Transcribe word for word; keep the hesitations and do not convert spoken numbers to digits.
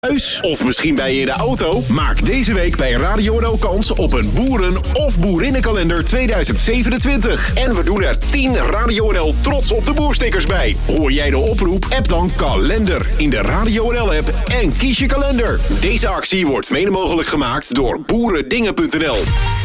Thuis of misschien bij je in de auto? Maak deze week bij Radio N L kans op een boeren- of boerinnenkalender tweeduizend zevenentwintig. En we doen er tien Radio N L Trots op de Boerstickers bij. Hoor jij de oproep? App dan kalender in de Radio N L app en kies je kalender. Deze actie wordt mede mogelijk gemaakt door boerendingen punt n l.